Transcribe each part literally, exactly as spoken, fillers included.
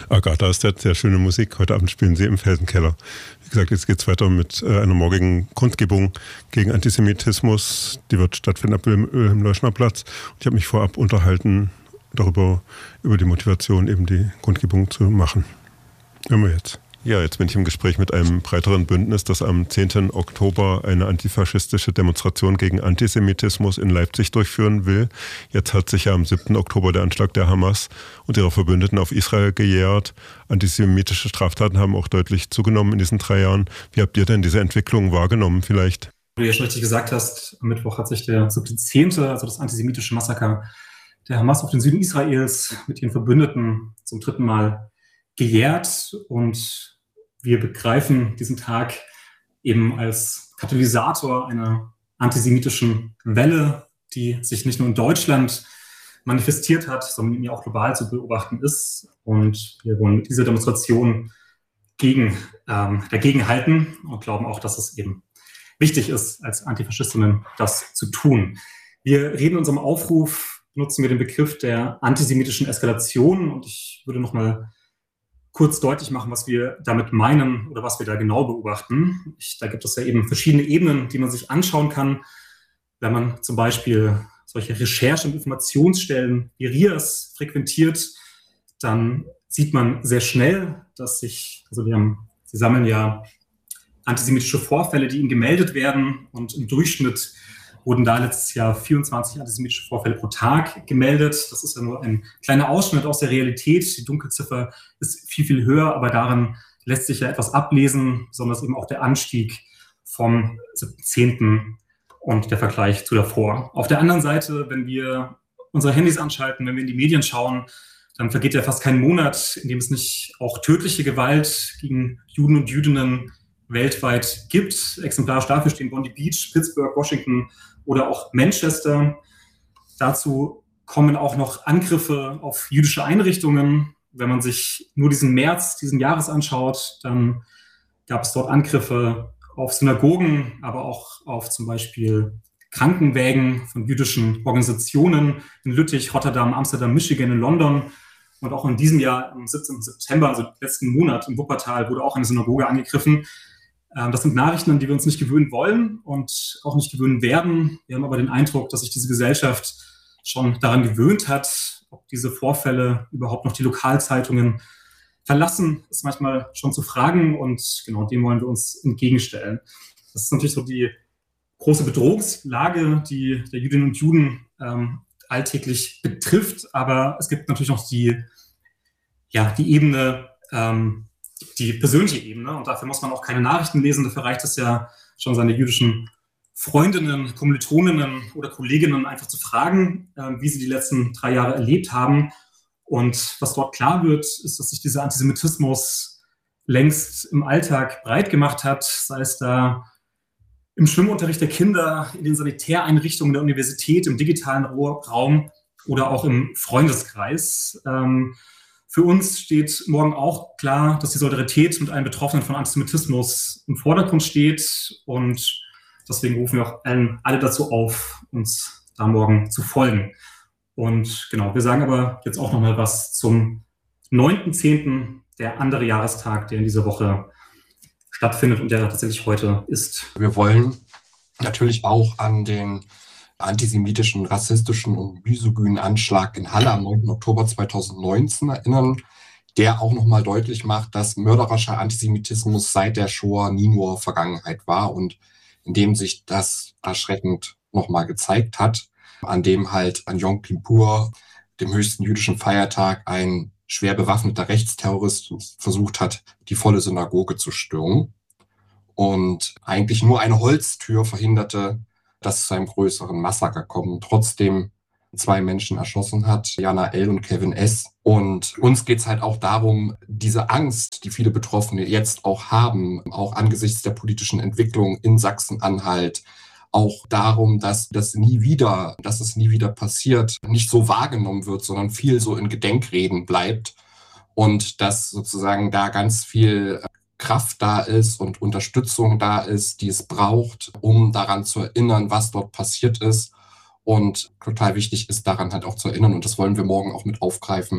Agatha ist der sehr schöne Musik. Heute Abend spielen sie im Felsenkeller. Wie gesagt, jetzt geht es weiter mit äh, einer morgigen Kundgebung gegen Antisemitismus. Die wird stattfinden ab dem Wilhelm-Leuschner-Platz. Und ich habe mich vorab unterhalten darüber, über die Motivation, eben die Kundgebung zu machen. Hören wir jetzt. Ja, jetzt bin ich im Gespräch mit einem breiteren Bündnis, das am zehnten Oktober eine antifaschistische Demonstration gegen Antisemitismus in Leipzig durchführen will. Jetzt hat sich ja am siebten Oktober der Anschlag der Hamas und ihrer Verbündeten auf Israel gejährt. Antisemitische Straftaten haben auch deutlich zugenommen in diesen drei Jahren. Wie habt ihr denn diese Entwicklung wahrgenommen vielleicht? Wie du ja schon richtig gesagt hast, am Mittwoch hat sich der siebte zehnte, also das antisemitische Massaker der Hamas auf den Süden Israels mit ihren Verbündeten zum dritten Mal gejährt, und wir begreifen diesen Tag eben als Katalysator einer antisemitischen Welle, die sich nicht nur in Deutschland manifestiert hat, sondern die auch global zu beobachten ist. Und wir wollen mit dieser Demonstration gegen, ähm, dagegen halten und glauben auch, dass es eben wichtig ist, als Antifaschistinnen das zu tun. Wir reden in unserem Aufruf, nutzen wir den Begriff der antisemitischen Eskalation, und ich würde nochmal kurz deutlich machen, was wir damit meinen oder was wir da genau beobachten. Ich, da gibt es ja eben verschiedene Ebenen, die man sich anschauen kann. Wenn man zum Beispiel solche Recherche- und Informationsstellen wie R I A S frequentiert, dann sieht man sehr schnell, dass sich, also wir haben, sie sammeln ja antisemitische Vorfälle, die ihnen gemeldet werden, und im Durchschnitt wurden da letztes Jahr vierundzwanzig antisemitische Vorfälle pro Tag gemeldet. Das ist ja nur ein kleiner Ausschnitt aus der Realität. Die Dunkelziffer ist viel, viel höher, aber daran lässt sich ja etwas ablesen, besonders eben auch der Anstieg vom siebten zehnten und der Vergleich zu davor. Auf der anderen Seite, wenn wir unsere Handys anschalten, wenn wir in die Medien schauen, dann vergeht ja fast kein Monat, in dem es nicht auch tödliche Gewalt gegen Juden und Jüdinnen weltweit gibt. Exemplarisch dafür stehen Bondi Beach, Pittsburgh, Washington oder auch Manchester. Dazu kommen auch noch Angriffe auf jüdische Einrichtungen. Wenn man sich nur diesen März, diesen Jahres anschaut, dann gab es dort Angriffe auf Synagogen, aber auch auf zum Beispiel Krankenwägen von jüdischen Organisationen in Lüttich, Rotterdam, Amsterdam, Michigan, in London. Und auch in diesem Jahr, am siebzehnten September, also letzten Monat in Wuppertal, wurde auch eine Synagoge angegriffen. Das sind Nachrichten, an die wir uns nicht gewöhnen wollen und auch nicht gewöhnen werden. Wir haben aber den Eindruck, dass sich diese Gesellschaft schon daran gewöhnt hat. Ob diese Vorfälle überhaupt noch die Lokalzeitungen verlassen, ist manchmal schon zu fragen, und genau dem wollen wir uns entgegenstellen. Das ist natürlich so die große Bedrohungslage, die der Jüdinnen und Juden ähm, alltäglich betrifft, aber es gibt natürlich noch die, ja, die Ebene, ähm, die persönliche Ebene, und dafür muss man auch keine Nachrichten lesen, dafür reicht es ja schon, seine jüdischen Freundinnen, Kommilitoninnen oder Kolleginnen einfach zu fragen, äh, wie sie die letzten drei Jahre erlebt haben. Und was dort klar wird, ist, dass sich dieser Antisemitismus längst im Alltag breit gemacht hat, sei es da im Schwimmunterricht der Kinder, in den Sanitäreinrichtungen der Universität, im digitalen Raum oder auch im Freundeskreis. Ähm, Für uns steht morgen auch klar, dass die Solidarität mit allen Betroffenen von Antisemitismus im Vordergrund steht, und deswegen rufen wir auch allen, alle dazu auf, uns da morgen zu folgen. Und genau, wir sagen aber jetzt auch noch mal was zum neunten zehnten, der andere Jahrestag, der in dieser Woche stattfindet und der tatsächlich heute ist. Wir wollen natürlich auch an den antisemitischen, rassistischen und misogynen Anschlag in Halle am neunten Oktober zweitausendneunzehn erinnern, der auch nochmal deutlich macht, dass mörderischer Antisemitismus seit der Shoah nie nur Vergangenheit war, und in dem sich das erschreckend nochmal gezeigt hat, an dem halt an Yom Kippur, dem höchsten jüdischen Feiertag, ein schwer bewaffneter Rechtsterrorist versucht hat, die volle Synagoge zu stürmen, und eigentlich nur eine Holztür verhinderte, dass es zu einem größeren Massaker kommt, und trotzdem zwei Menschen erschossen hat, Jana L. und Kevin S. Und uns geht es halt auch darum, diese Angst, die viele Betroffene jetzt auch haben, auch angesichts der politischen Entwicklung in Sachsen-Anhalt, auch darum, dass das nie wieder, dass es nie wieder passiert, nicht so wahrgenommen wird, sondern viel so in Gedenkreden bleibt, und dass sozusagen da ganz viel Kraft da ist und Unterstützung da ist, die es braucht, um daran zu erinnern, was dort passiert ist. Und total wichtig ist, daran halt auch zu erinnern. Und das wollen wir morgen auch mit aufgreifen,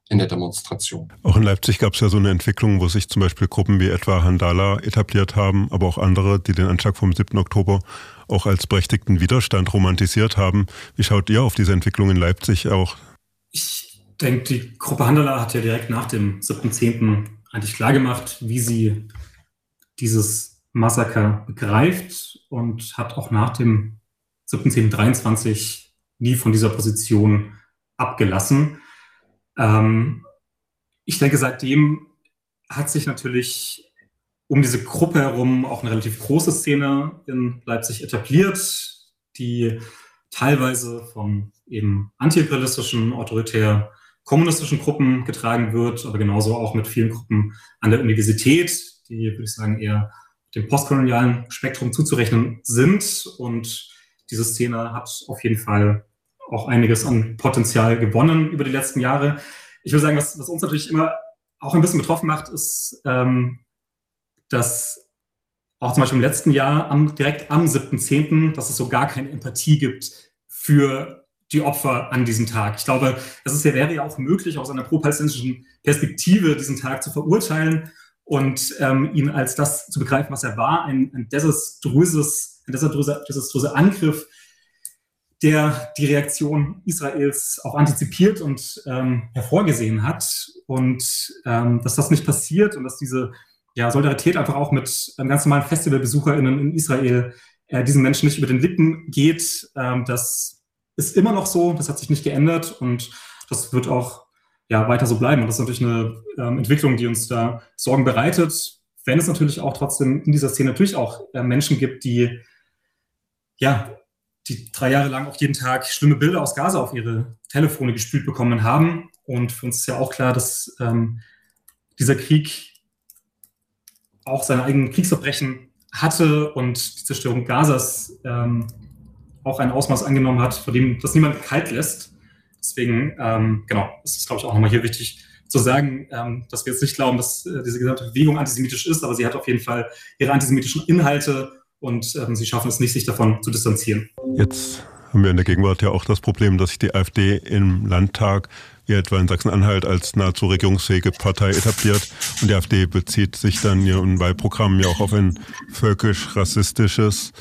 in der Demonstration. Auch in Leipzig gab es ja so eine Entwicklung, wo sich zum Beispiel Gruppen wie etwa Handala etabliert haben, aber auch andere, die den Anschlag vom siebten Oktober auch als berechtigten Widerstand romantisiert haben. Wie schaut ihr auf diese Entwicklung in Leipzig auch? Ich denke, die Gruppe Handala hat ja direkt nach dem siebten zehnten eigentlich klargemacht, wie sie dieses Massaker begreift und hat auch nach dem siebten zehnten dreiundzwanzig nie von dieser Position abgelassen. Ähm, ich denke, seitdem hat sich natürlich um diese Gruppe herum auch eine relativ große Szene in Leipzig etabliert, die teilweise von eben antiimperialistischen, autoritär kommunistischen Gruppen getragen wird, aber genauso auch mit vielen Gruppen an der Universität, die, würde ich sagen, eher dem postkolonialen Spektrum zuzurechnen sind. Und diese Szene hat auf jeden Fall auch einiges an Potenzial gewonnen über die letzten Jahre. Ich würde sagen, was, was uns natürlich immer auch ein bisschen betroffen macht, ist, ähm, dass auch zum Beispiel im letzten Jahr am, direkt am siebten zehnten, dass es so gar keine Empathie gibt für die Opfer an diesem Tag. Ich glaube, es ist ja, wäre ja auch möglich, aus einer pro-palästinensischen Perspektive diesen Tag zu verurteilen und ähm, ihn als das zu begreifen, was er war, ein, ein desaströses, ein desaströser, desaströser Angriff, der die Reaktion Israels auch antizipiert und ähm, hervorgesehen hat. Und ähm, dass das nicht passiert und dass diese ja, Solidarität einfach auch mit ähm, ganz normalen FestivalbesucherInnen in Israel äh, diesen Menschen nicht über den Lippen geht, ähm, das ist immer noch so, das hat sich nicht geändert und das wird auch ja, weiter so bleiben. Und das ist natürlich eine ähm, Entwicklung, die uns da Sorgen bereitet, wenn es natürlich auch trotzdem in dieser Szene natürlich auch äh, Menschen gibt, die ja, die drei Jahre lang auch jeden Tag schlimme Bilder aus Gaza auf ihre Telefone gespült bekommen haben. Und für uns ist ja auch klar, dass ähm, dieser Krieg auch seine eigenen Kriegsverbrechen hatte und die Zerstörung Gazas ähm, auch ein Ausmaß angenommen hat, vor dem das niemand kalt lässt. Deswegen, ähm, genau, es ist, glaube ich, auch nochmal hier wichtig zu sagen, ähm, dass wir jetzt nicht glauben, dass äh, diese gesamte Bewegung antisemitisch ist, aber sie hat auf jeden Fall ihre antisemitischen Inhalte und ähm, sie schaffen es nicht, sich davon zu distanzieren. Jetzt haben wir in der Gegenwart ja auch das Problem, dass sich die AfD im Landtag, wie etwa in Sachsen-Anhalt, als nahezu regierungsfähige Partei etabliert. Und die AfD bezieht sich dann in ihren Wahlprogrammen ja auch auf ein völkisch-rassistisches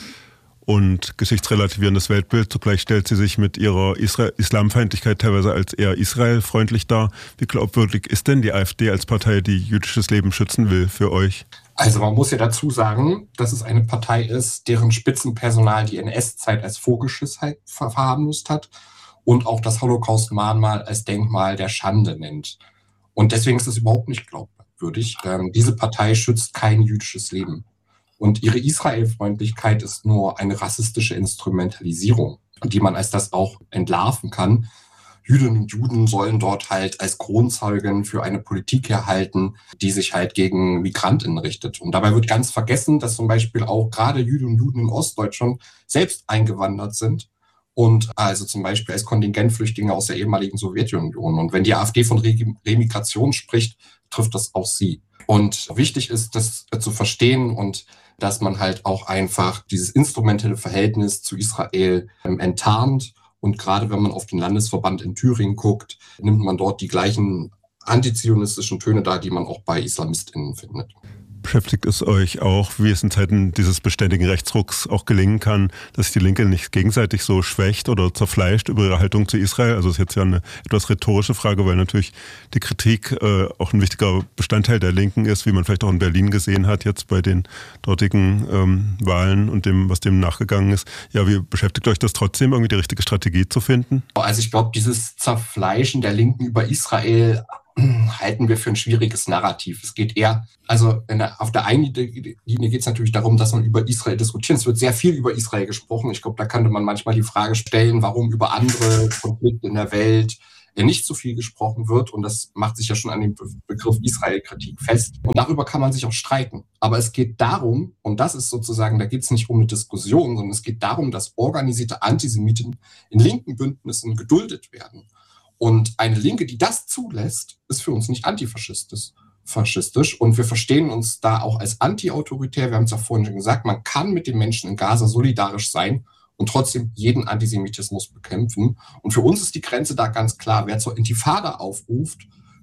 und geschichtsrelativierendes Weltbild. Zugleich stellt sie sich mit ihrer Isra- Islamfeindlichkeit teilweise als eher israelfreundlich dar. Wie glaubwürdig ist denn die AfD als Partei, die jüdisches Leben schützen will, für euch? Also man muss ja dazu sagen, dass es eine Partei ist, deren Spitzenpersonal die N S-Zeit als Vogelschiss verharmlost hat und auch das Holocaust-Mahnmal als Denkmal der Schande nennt. Und deswegen ist es überhaupt nicht glaubwürdig. Ähm, diese Partei schützt kein jüdisches Leben. Und ihre Israelfreundlichkeit ist nur eine rassistische Instrumentalisierung, die man als das auch entlarven kann. Jüdinnen und Juden sollen dort halt als Kronzeugen für eine Politik herhalten, die sich halt gegen Migrantinnen richtet. Und dabei wird ganz vergessen, dass zum Beispiel auch gerade Jüdinnen und Juden in Ostdeutschland selbst eingewandert sind und also zum Beispiel als Kontingentflüchtlinge aus der ehemaligen Sowjetunion. Und wenn die AfD von Re- Remigration spricht, trifft das auch sie. Und wichtig ist, das zu verstehen und dass man halt auch einfach dieses instrumentelle Verhältnis zu Israel ähm, enttarnt. Und gerade wenn man auf den Landesverband in Thüringen guckt, nimmt man dort die gleichen antizionistischen Töne dar, die man auch bei IslamistInnen findet. Beschäftigt es euch auch, wie es in Zeiten dieses beständigen Rechtsrucks auch gelingen kann, dass sich die Linke nicht gegenseitig so schwächt oder zerfleischt über ihre Haltung zu Israel? Also das ist jetzt ja eine etwas rhetorische Frage, weil natürlich die Kritik äh, auch ein wichtiger Bestandteil der Linken ist, wie man vielleicht auch in Berlin gesehen hat jetzt bei den dortigen ähm, Wahlen und dem, was dem nachgegangen ist. Ja, wie beschäftigt euch das trotzdem, irgendwie die richtige Strategie zu finden? Also ich glaube, dieses Zerfleischen der Linken über Israel halten wir für ein schwieriges Narrativ. Es geht eher, also der, auf der einen Linie geht es natürlich darum, dass man über Israel diskutiert. Es wird sehr viel über Israel gesprochen. Ich glaube, da könnte man manchmal die Frage stellen, warum über andere Konflikte in der Welt nicht so viel gesprochen wird. Und das macht sich ja schon an dem Begriff Israel-Kritik fest. Und darüber kann man sich auch streiten. Aber es geht darum, und das ist sozusagen, da geht es nicht um eine Diskussion, sondern es geht darum, dass organisierte Antisemiten in linken Bündnissen geduldet werden. Und eine Linke, die das zulässt, ist für uns nicht antifaschistisch. Faschistisch. Und wir verstehen uns da auch als anti-autoritär. Wir haben es ja vorhin schon gesagt, man kann mit den Menschen in Gaza solidarisch sein und trotzdem jeden Antisemitismus bekämpfen. Und für uns ist die Grenze da ganz klar. Wer zur Intifada aufruft,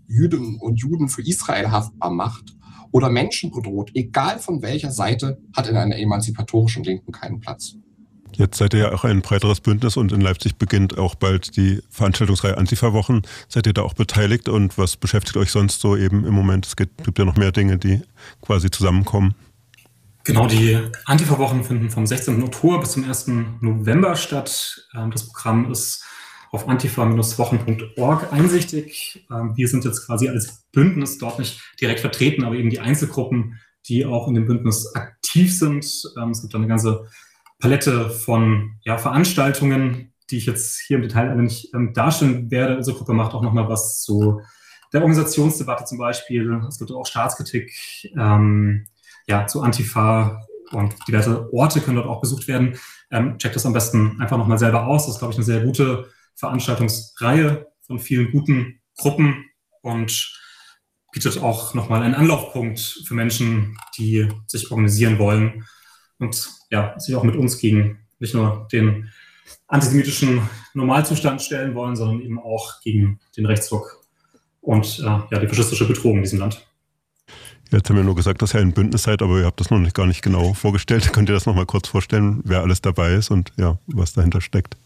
Jüdinnen und Juden für Israel haftbar macht oder Menschen bedroht, egal von welcher Seite, hat in einer emanzipatorischen Linken keinen Platz. Jetzt seid ihr ja auch ein breiteres Bündnis und in Leipzig beginnt auch bald die Veranstaltungsreihe Antifa-Wochen. Seid ihr da auch beteiligt und was beschäftigt euch sonst so eben im Moment? Es gibt, gibt ja noch mehr Dinge, die quasi zusammenkommen. Genau, die Antifa-Wochen finden vom sechzehnten Oktober bis zum ersten November statt. Das Programm ist auf antifa Wochen Punkt org einsichtig. Wir sind jetzt quasi als Bündnis dort nicht direkt vertreten, aber eben die Einzelgruppen, die auch in dem Bündnis aktiv sind. Es gibt eine ganze Palette von ja, Veranstaltungen, die ich jetzt hier im Detail alle nicht ähm, darstellen werde. Unsere Gruppe macht auch nochmal was zu der Organisationsdebatte zum Beispiel. Es gibt auch Staatskritik, ähm, ja, zu Antifa und diverse Orte können dort auch besucht werden. Ähm, checkt das am besten einfach nochmal selber aus. Das ist, glaube ich, eine sehr gute Veranstaltungsreihe von vielen guten Gruppen und bietet auch nochmal einen Anlaufpunkt für Menschen, die sich organisieren wollen und ja, sich auch mit uns gegen nicht nur den antisemitischen Normalzustand stellen wollen, sondern eben auch gegen den Rechtsruck und äh, ja, die faschistische Bedrohung in diesem Land. Jetzt haben wir nur gesagt, dass ihr ein Bündnis seid, aber ihr habt das noch nicht, gar nicht genau vorgestellt. Könnt ihr das noch mal kurz vorstellen, wer alles dabei ist und ja, was dahinter steckt?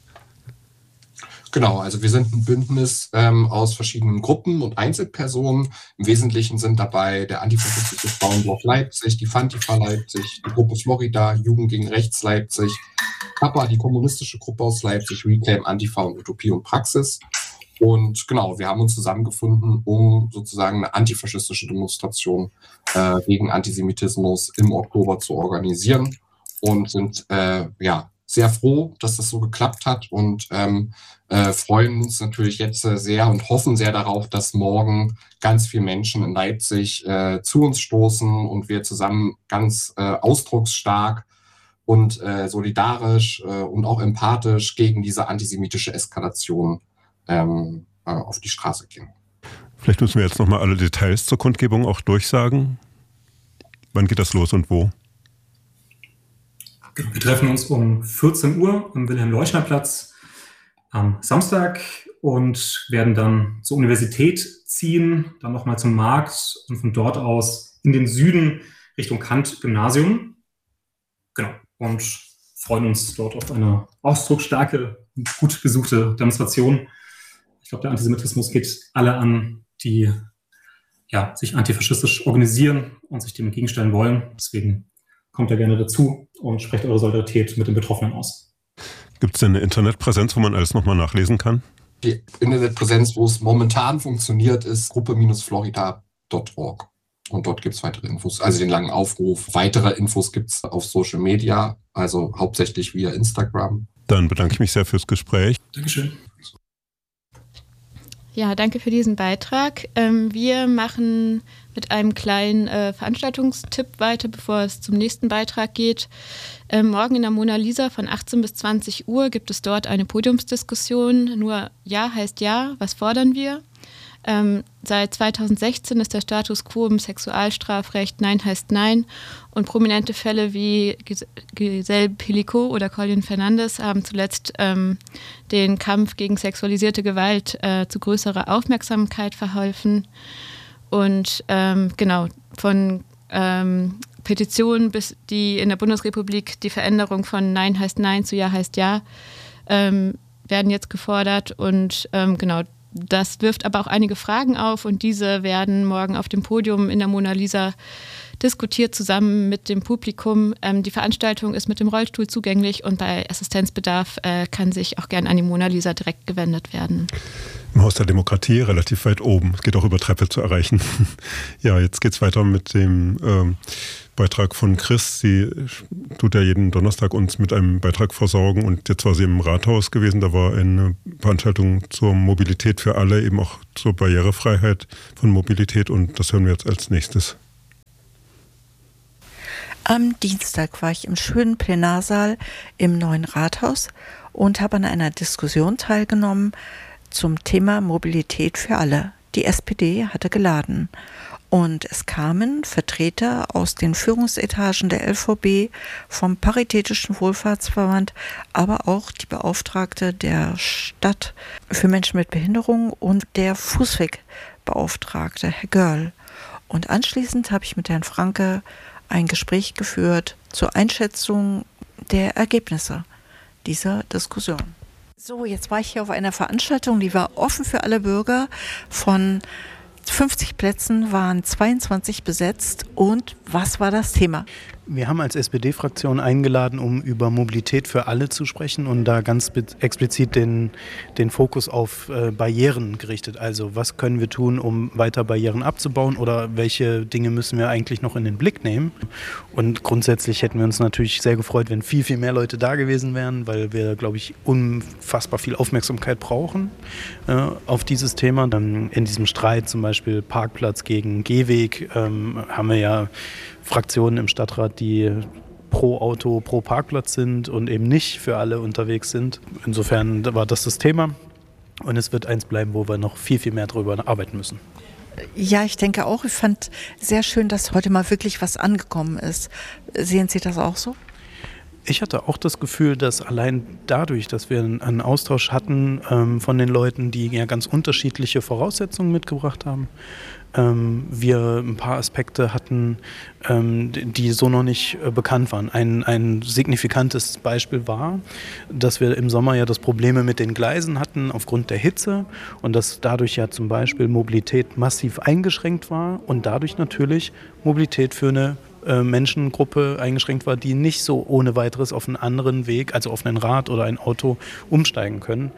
Genau, also wir sind ein Bündnis ähm, aus verschiedenen Gruppen und Einzelpersonen. Im Wesentlichen sind dabei der antifaschistische Frauenblock Leipzig, die Fantifa Leipzig, die Gruppe Florida, Jugend gegen Rechts Leipzig, Kappa, die kommunistische Gruppe aus Leipzig, Reclaim, Antifa und Utopie und Praxis. Und genau, wir haben uns zusammengefunden, um sozusagen eine antifaschistische Demonstration äh, gegen Antisemitismus im Oktober zu organisieren und sind äh, ja sehr froh, dass das so geklappt hat und ähm, äh, freuen uns natürlich jetzt äh, sehr und hoffen sehr darauf, dass morgen ganz viele Menschen in Leipzig äh, zu uns stoßen und wir zusammen ganz äh, ausdrucksstark und äh, solidarisch äh, und auch empathisch gegen diese antisemitische Eskalation ähm, äh, auf die Straße gehen. Vielleicht müssen wir jetzt nochmal alle Details zur Kundgebung auch durchsagen. Wann geht das los und wo? Wir treffen uns um vierzehn Uhr am Wilhelm-Leuschner-Platz am Samstag und werden dann zur Universität ziehen, dann nochmal zum Markt und von dort aus in den Süden Richtung Kant-Gymnasium. Genau. Und freuen uns dort auf eine ausdrucksstarke und gut besuchte Demonstration. Ich glaube, der Antisemitismus geht alle an, die ja, sich antifaschistisch organisieren und sich dem entgegenstellen wollen. Deswegen kommt da gerne dazu und sprecht eure Solidarität mit den Betroffenen aus. Gibt es denn eine Internetpräsenz, wo man alles nochmal nachlesen kann? Die Internetpräsenz, wo es momentan funktioniert, ist gruppe Florida Punkt org. Und dort gibt es weitere Infos, also den langen Aufruf. Weitere Infos gibt es auf Social Media, also hauptsächlich via Instagram. Dann bedanke ich mich sehr fürs Gespräch. Dankeschön. Ja, danke für diesen Beitrag. Ähm, wir machen mit einem kleinen äh, Veranstaltungstipp weiter, bevor es zum nächsten Beitrag geht. Ähm, morgen in der Mona Lisa von achtzehn bis zwanzig Uhr gibt es dort eine Podiumsdiskussion. Nur Ja heißt Ja, was fordern wir? Ähm, seit zweitausendsechzehn ist der Status quo im Sexualstrafrecht Nein heißt Nein und prominente Fälle wie Gis- Giselle Pelicot oder Colin Fernandes haben zuletzt ähm, den Kampf gegen sexualisierte Gewalt äh, zu größerer Aufmerksamkeit verholfen und ähm, genau von ähm, Petitionen, bis die in der Bundesrepublik die Veränderung von Nein heißt Nein zu Ja heißt Ja ähm, werden jetzt gefordert und ähm, genau. Das wirft aber auch einige Fragen auf und diese werden morgen auf dem Podium in der Mona Lisa diskutiert zusammen mit dem Publikum. Ähm, die Veranstaltung ist mit dem Rollstuhl zugänglich und bei Assistenzbedarf äh, kann sich auch gern an die Mona Lisa direkt gewendet werden. Im Haus der Demokratie relativ weit oben. Es geht auch über Treppe zu erreichen. Ja, jetzt geht's weiter mit dem ähm, Beitrag von Chris. Sie tut ja jeden Donnerstag uns mit einem Beitrag versorgen und jetzt war sie im Rathaus gewesen. Da war eine Veranstaltung zur Mobilität für alle, eben auch zur Barrierefreiheit von Mobilität und das hören wir jetzt als nächstes. Am Dienstag war ich im schönen Plenarsaal im neuen Rathaus und habe an einer Diskussion teilgenommen zum Thema Mobilität für alle. Die S P D hatte geladen und es kamen Vertreter aus den Führungsetagen der L V B, vom Paritätischen Wohlfahrtsverband, aber auch die Beauftragte der Stadt für Menschen mit Behinderung und der Fußweg Mobilitätsbeauftragte, Herr Görl. Und anschließend habe ich mit Herrn Franke ein Gespräch geführt zur Einschätzung der Ergebnisse dieser Diskussion. So, jetzt war ich hier auf einer Veranstaltung, die war offen für alle Bürger. Von fünfzig Plätzen waren zweiundzwanzig besetzt. Und was war das Thema? Wir haben als S P D-Fraktion eingeladen, um über Mobilität für alle zu sprechen und da ganz explizit den, den Fokus auf äh, Barrieren gerichtet. Also was können wir tun, um weiter Barrieren abzubauen oder welche Dinge müssen wir eigentlich noch in den Blick nehmen? Und grundsätzlich hätten wir uns natürlich sehr gefreut, wenn viel, viel mehr Leute da gewesen wären, weil wir, glaube ich, unfassbar viel Aufmerksamkeit brauchen äh, auf dieses Thema. Dann in diesem Streit zum Beispiel Parkplatz gegen Gehweg ähm, haben wir ja Fraktionen im Stadtrat, die pro Auto, pro Parkplatz sind und eben nicht für alle unterwegs sind. Insofern war das das Thema und es wird eins bleiben, wo wir noch viel, viel mehr darüber arbeiten müssen. Ja, ich denke auch. Ich fand sehr schön, dass heute mal wirklich was angekommen ist. Sehen Sie das auch so? Ich hatte auch das Gefühl, dass allein dadurch, dass wir einen Austausch hatten ähm, von den Leuten, die ja ganz unterschiedliche Voraussetzungen mitgebracht haben, ähm, wir ein paar Aspekte hatten, ähm, die so noch nicht äh, bekannt waren. Ein, ein signifikantes Beispiel war, dass wir im Sommer ja das Probleme mit den Gleisen hatten aufgrund der Hitze und dass dadurch ja zum Beispiel Mobilität massiv eingeschränkt war und dadurch natürlich Mobilität für eine Menschengruppe eingeschränkt war, die nicht so ohne weiteres auf einen anderen Weg, also auf ein Rad oder ein Auto umsteigen können.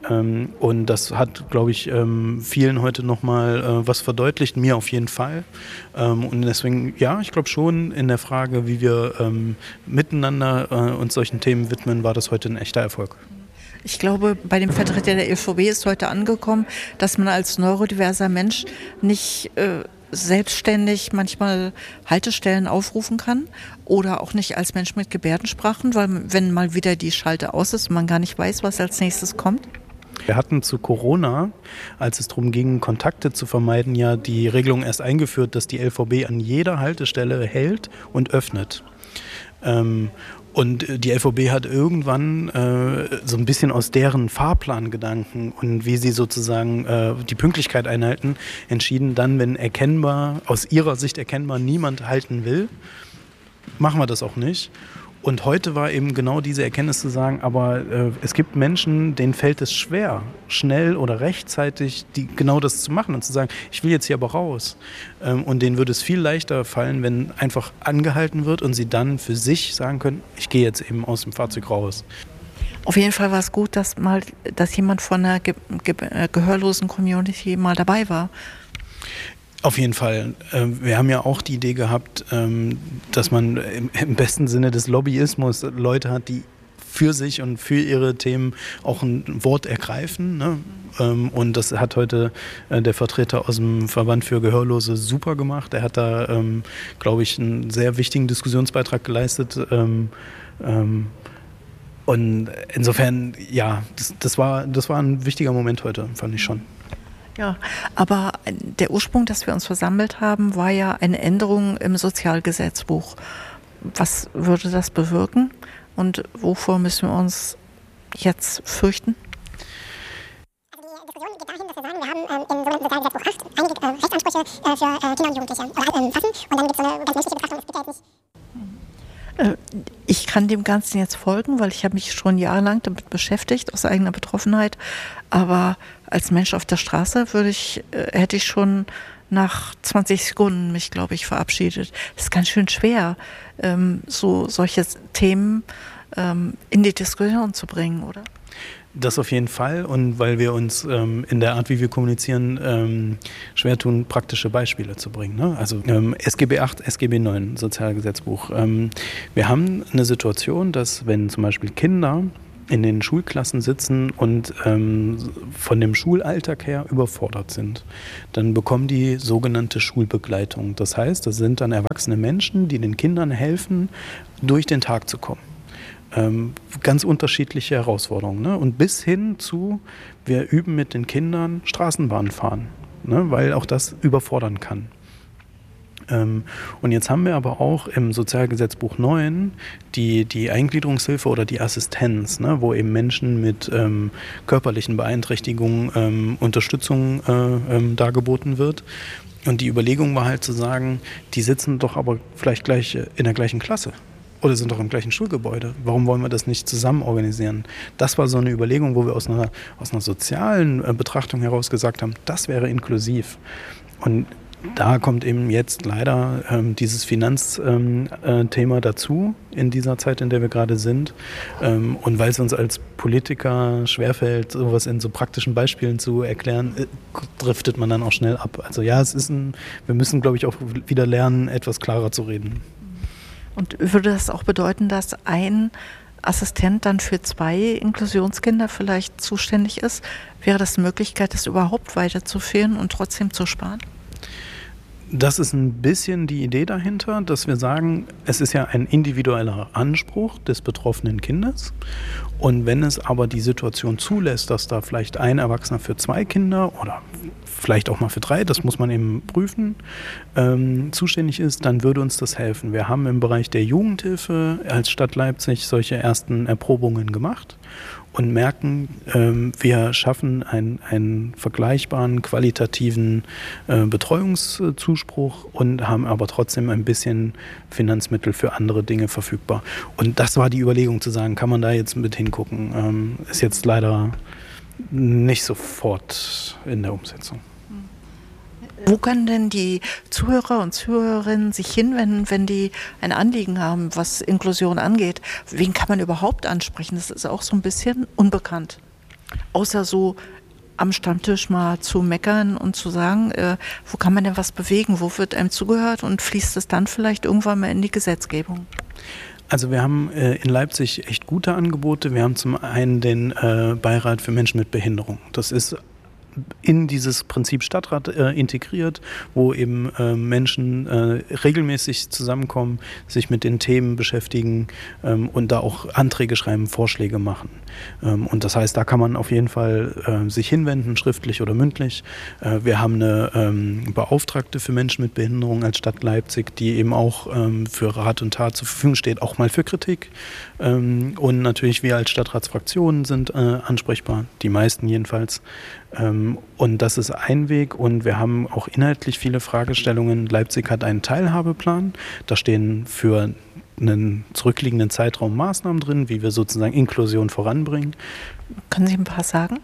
Und das hat, glaube ich, vielen heute nochmal was verdeutlicht, mir auf jeden Fall. Und deswegen, ja, ich glaube schon in der Frage, wie wir miteinander uns solchen Themen widmen, war das heute ein echter Erfolg. Ich glaube, bei dem Vertreter der L V B ist heute angekommen, dass man als neurodiverser Mensch nicht äh, selbstständig manchmal Haltestellen aufrufen kann oder auch nicht als Mensch mit Gebärdensprachen, weil wenn mal wieder die Schalte aus ist und man gar nicht weiß, was als nächstes kommt. Wir hatten zu Corona, als es darum ging, Kontakte zu vermeiden, ja die Regelung erst eingeführt, dass die L V B an jeder Haltestelle hält und öffnet. Ähm, Und die L V B hat irgendwann äh, so ein bisschen aus deren Fahrplangedanken und wie sie sozusagen äh, die Pünktlichkeit einhalten, entschieden, dann, wenn erkennbar, aus ihrer Sicht erkennbar, niemand halten will, machen wir das auch nicht. Und heute war eben genau diese Erkenntnis zu sagen, aber äh, es gibt Menschen, denen fällt es schwer, schnell oder rechtzeitig die, genau das zu machen und zu sagen, ich will jetzt hier aber raus. Ähm, und denen würde es viel leichter fallen, wenn einfach angehalten wird und sie dann für sich sagen können, ich gehe jetzt eben aus dem Fahrzeug raus. Auf jeden Fall war es gut, dass mal, dass jemand von der Ge- Ge- gehörlosen Community mal dabei war. Auf jeden Fall. Wir haben ja auch die Idee gehabt, dass man im besten Sinne des Lobbyismus Leute hat, die für sich und für ihre Themen auch ein Wort ergreifen. Ne? Und das hat heute der Vertreter aus dem Verband für Gehörlose super gemacht. Er hat da, glaube ich, einen sehr wichtigen Diskussionsbeitrag geleistet. Und insofern, ja, das, das war, das war ein wichtiger Moment heute, fand ich schon. Ja, aber der Ursprung, dass wir uns versammelt haben, war ja eine Änderung im Sozialgesetzbuch. Was würde das bewirken und wovor müssen wir uns jetzt fürchten? Also die Diskussion geht dahin, dass wir sagen, wir haben ähm, im sogenannten Sozialgesetzbuch acht einige äh, Rechtsansprüche äh, für äh, Kinder und Jugendliche äh, fassen und dann gibt es so eine ganz menschliche Betrachtung, das geht ja jetzt nicht. Ich kann dem Ganzen jetzt folgen, weil ich habe mich schon jahrelang damit beschäftigt, aus eigener Betroffenheit. Aber als Mensch auf der Straße würde ich, äh, hätte ich schon nach zwanzig Sekunden mich, glaube ich, verabschiedet. Es ist ganz schön schwer, ähm, so solche Themen ähm, in die Diskussion zu bringen, oder? Das auf jeden Fall und weil wir uns ähm, in der Art, wie wir kommunizieren, ähm, schwer tun, praktische Beispiele zu bringen. Ne? Also ähm, S G B acht, S G B neun, Sozialgesetzbuch. Ähm, wir haben eine Situation, dass wenn zum Beispiel Kinder in den Schulklassen sitzen und ähm, von dem Schulalltag her überfordert sind, dann bekommen die sogenannte Schulbegleitung. Das heißt, das sind dann erwachsene Menschen, die den Kindern helfen, durch den Tag zu kommen. Ähm, ganz unterschiedliche Herausforderungen. Ne? Und bis hin zu, wir üben mit den Kindern Straßenbahn fahren, ne? Weil auch das überfordern kann. Ähm, und jetzt haben wir aber auch im Sozialgesetzbuch neun die, die Eingliederungshilfe oder die Assistenz, ne, wo eben Menschen mit ähm, körperlichen Beeinträchtigungen ähm, Unterstützung äh, ähm, dargeboten wird. Und die Überlegung war halt zu sagen, die sitzen doch aber vielleicht gleich in der gleichen Klasse oder sind doch im gleichen Schulgebäude. Warum wollen wir das nicht zusammen organisieren? Das war so eine Überlegung, wo wir aus einer, aus einer sozialen äh, Betrachtung heraus gesagt haben, das wäre inklusiv. Und da kommt eben jetzt leider ähm, dieses Finanzthema ähm, äh, dazu in dieser Zeit, in der wir gerade sind. Ähm, und weil es uns als Politiker schwerfällt, sowas in so praktischen Beispielen zu erklären, äh, driftet man dann auch schnell ab. Also ja, es ist ein, wir müssen, glaube ich, auch wieder lernen, etwas klarer zu reden. Und würde das auch bedeuten, dass ein Assistent dann für zwei Inklusionskinder vielleicht zuständig ist? Wäre das eine Möglichkeit, das überhaupt weiterzuführen und trotzdem zu sparen? Das ist ein bisschen die Idee dahinter, dass wir sagen, es ist ja ein individueller Anspruch des betroffenen Kindes. Und wenn es aber die Situation zulässt, dass da vielleicht ein Erwachsener für zwei Kinder oder vielleicht auch mal für drei, das muss man eben prüfen, ähm, zuständig ist, dann würde uns das helfen. Wir haben im Bereich der Jugendhilfe als Stadt Leipzig solche ersten Erprobungen gemacht und merken, ähm, wir schaffen einen, einen vergleichbaren, qualitativen äh, Betreuungszuspruch und haben aber trotzdem ein bisschen Finanzmittel für andere Dinge verfügbar. Und das war die Überlegung zu sagen, kann man da jetzt mit hingucken? Ähm, ist jetzt leider nicht sofort in der Umsetzung. Wo können denn die Zuhörer und Zuhörerinnen sich hinwenden, wenn die ein Anliegen haben, was Inklusion angeht? Wen kann man überhaupt ansprechen? Das ist auch so ein bisschen unbekannt. Außer so am Stammtisch mal zu meckern und zu sagen, äh, wo kann man denn was bewegen? Wo wird einem zugehört? Und fließt es dann vielleicht irgendwann mal in die Gesetzgebung? Also wir haben äh, in Leipzig echt gute Angebote. Wir haben zum einen den äh, Beirat für Menschen mit Behinderung. Das ist in dieses Prinzip Stadtrat äh, integriert, wo eben äh, Menschen äh, regelmäßig zusammenkommen, sich mit den Themen beschäftigen ähm, und da auch Anträge schreiben, Vorschläge machen. Ähm, und das heißt, da kann man auf jeden Fall äh, sich hinwenden, schriftlich oder mündlich. Äh, wir haben eine ähm, Beauftragte für Menschen mit Behinderung als Stadt Leipzig, die eben auch ähm, für Rat und Tat zur Verfügung steht, auch mal für Kritik. Ähm, und natürlich wir als Stadtratsfraktionen sind äh, ansprechbar, die meisten jedenfalls. Ähm, und das ist ein Weg und wir haben auch inhaltlich viele Fragestellungen. Leipzig hat einen Teilhabeplan, da stehen für einen zurückliegenden Zeitraum Maßnahmen drin, wie wir sozusagen Inklusion voranbringen. Können Sie ein paar sagen?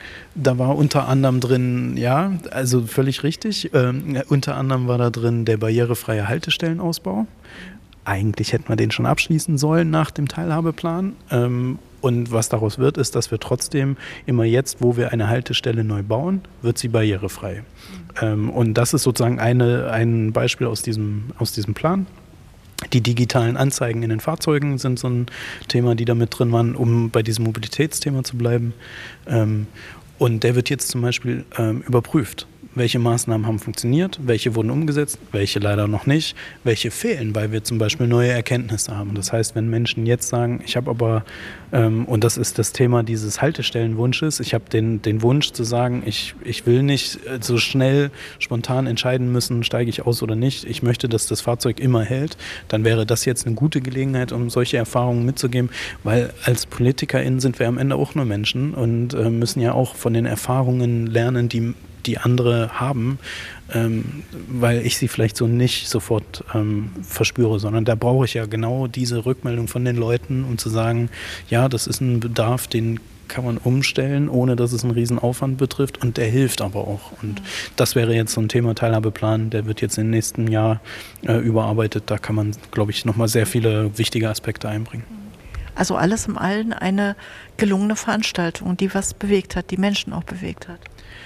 Da war unter anderem drin, ja, also völlig richtig, ähm, unter anderem war da drin der barrierefreie Haltestellenausbau. Eigentlich hätten wir den schon abschließen sollen nach dem Teilhabeplan. Ähm, Und was daraus wird, ist, dass wir trotzdem immer jetzt, wo wir eine Haltestelle neu bauen, wird sie barrierefrei. Mhm. Ähm, und das ist sozusagen eine, ein Beispiel aus diesem, aus diesem Plan. Die digitalen Anzeigen in den Fahrzeugen sind so ein Thema, die da mit drin waren, um bei diesem Mobilitätsthema zu bleiben. Ähm, und der wird jetzt zum Beispiel ähm, überprüft. Welche Maßnahmen haben funktioniert, welche wurden umgesetzt, welche leider noch nicht, welche fehlen, weil wir zum Beispiel neue Erkenntnisse haben. Das heißt, wenn Menschen jetzt sagen, ich habe aber, ähm, und das ist das Thema dieses Haltestellenwunsches, ich habe den, den Wunsch zu sagen, ich, ich will nicht so schnell spontan entscheiden müssen, steige ich aus oder nicht, ich möchte, dass das Fahrzeug immer hält, dann wäre das jetzt eine gute Gelegenheit, um solche Erfahrungen mitzugeben, weil als PolitikerInnen sind wir am Ende auch nur Menschen und äh, müssen ja auch von den Erfahrungen lernen, die die andere haben, ähm, weil ich sie vielleicht so nicht sofort ähm, verspüre, sondern da brauche ich ja genau diese Rückmeldung von den Leuten, um zu sagen, ja, das ist ein Bedarf, den kann man umstellen, ohne dass es einen riesen Aufwand betrifft und der hilft aber auch. Und das wäre jetzt so ein Thema Teilhabeplan, der wird jetzt im nächsten Jahr äh, überarbeitet. Da kann man, glaube ich, nochmal sehr viele wichtige Aspekte einbringen. Also alles im Allen eine gelungene Veranstaltung, die was bewegt hat, die Menschen auch bewegt hat.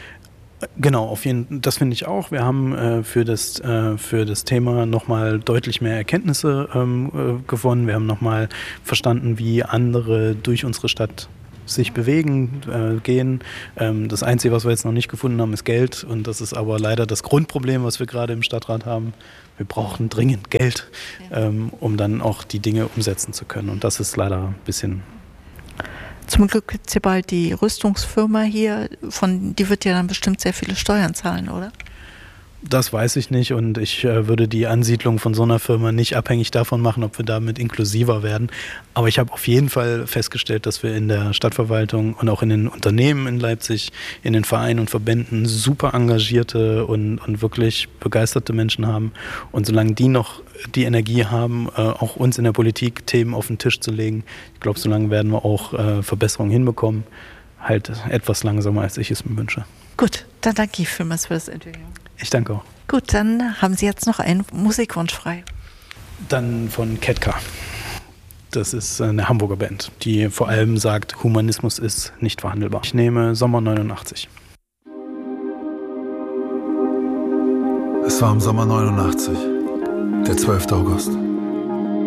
Genau, auf jeden Fall, das finde ich auch. Wir haben äh, für, das, äh, für das Thema nochmal deutlich mehr Erkenntnisse ähm, äh, gewonnen. Wir haben nochmal verstanden, wie andere durch unsere Stadt sich bewegen, äh, gehen. Ähm, das Einzige, was wir jetzt noch nicht gefunden haben, ist Geld. Und das ist aber leider das Grundproblem, was wir gerade im Stadtrat haben. Wir brauchen dringend Geld, ähm, um dann auch die Dinge umsetzen zu können. Und das ist leider ein bisschen... Zum Glück gibt es ja bald die Rüstungsfirma hier, von die wird ja dann bestimmt sehr viele Steuern zahlen, oder? Das weiß ich nicht und ich äh, würde die Ansiedlung von so einer Firma nicht abhängig davon machen, ob wir damit inklusiver werden. Aber ich habe auf jeden Fall festgestellt, dass wir in der Stadtverwaltung und auch in den Unternehmen in Leipzig, in den Vereinen und Verbänden super engagierte und, und wirklich begeisterte Menschen haben. Und solange die noch die Energie haben, äh, auch uns in der Politik Themen auf den Tisch zu legen, ich glaube, solange werden wir auch äh, Verbesserungen hinbekommen. Halt etwas langsamer, als ich es mir wünsche. Gut, dann danke ich vielmals für das Interview. Ich danke auch. Gut, dann haben Sie jetzt noch einen Musikwunsch frei. Dann von Ketka. Das ist eine Hamburger Band, die vor allem sagt, Humanismus ist nicht verhandelbar. Ich nehme Sommer neunundachtzig. Es war im Sommer neunundachtzig, der zwölfte August.